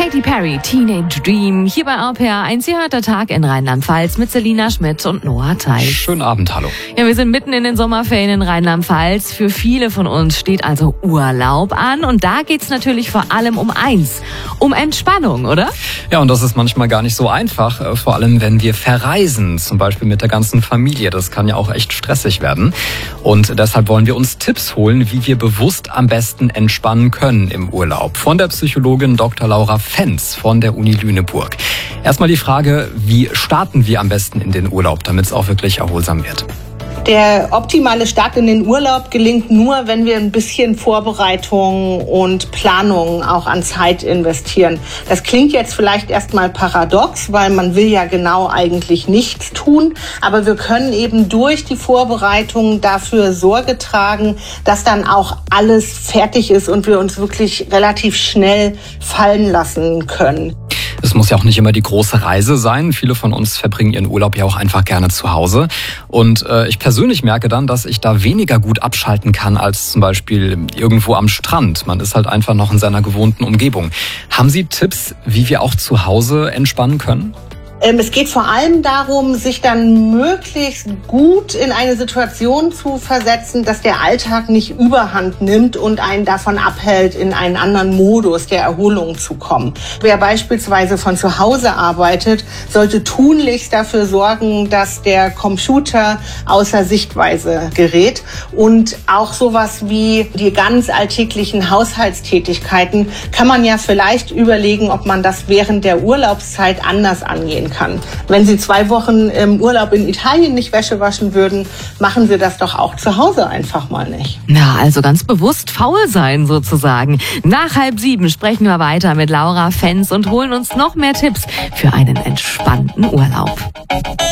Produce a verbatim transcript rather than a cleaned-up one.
Katy Perry, Teenage Dream, hier bei R P R eins. Ihr hört der Tag in Rheinland-Pfalz mit Selina Schmidt und Noah Theis. Schönen Abend, hallo. Ja, wir sind mitten in den Sommerferien in Rheinland-Pfalz. Für viele von uns steht also Urlaub an. Und da geht's natürlich vor allem um eins, um Entspannung, oder? Ja, und das ist manchmal gar nicht so einfach, vor allem wenn wir verreisen, zum Beispiel mit der ganzen Familie. Das kann ja auch echt stressig werden. Und deshalb wollen wir uns Tipps holen, wie wir bewusst am besten entspannen können im Urlaub. Von der Psychologin Doktor Laura Fenz von der Uni Lüneburg. Erstmal die Frage, wie starten wir am besten in den Urlaub, damit es auch wirklich erholsam wird? Der optimale Start in den Urlaub gelingt nur, wenn wir ein bisschen Vorbereitung und Planung auch an Zeit investieren. Das klingt jetzt vielleicht erstmal paradox, weil man will ja genau eigentlich nichts tun. Aber wir können eben durch die Vorbereitung dafür Sorge tragen, dass dann auch alles fertig ist und wir uns wirklich relativ schnell fallen lassen können. Es muss ja auch nicht immer die große Reise sein. Viele von uns verbringen ihren Urlaub ja auch einfach gerne zu Hause. Und äh, ich persönlich merke dann, dass ich da weniger gut abschalten kann als zum Beispiel irgendwo am Strand. Man ist halt einfach noch in seiner gewohnten Umgebung. Haben Sie Tipps, wie wir auch zu Hause entspannen können? Es geht vor allem darum, sich dann möglichst gut in eine Situation zu versetzen, dass der Alltag nicht überhand nimmt und einen davon abhält, in einen anderen Modus der Erholung zu kommen. Wer beispielsweise von zu Hause arbeitet, sollte tunlichst dafür sorgen, dass der Computer außer Sichtweise gerät. Und auch sowas wie die ganz alltäglichen Haushaltstätigkeiten kann man ja vielleicht überlegen, ob man das während der Urlaubszeit anders angehen kann. Wenn Sie zwei Wochen im Urlaub in Italien nicht Wäsche waschen würden, machen Sie das doch auch zu Hause einfach mal nicht. Na, also ganz bewusst faul sein sozusagen. Nach halb sieben sprechen wir weiter mit Laura Fenz und holen uns noch mehr Tipps für einen entspannten Urlaub.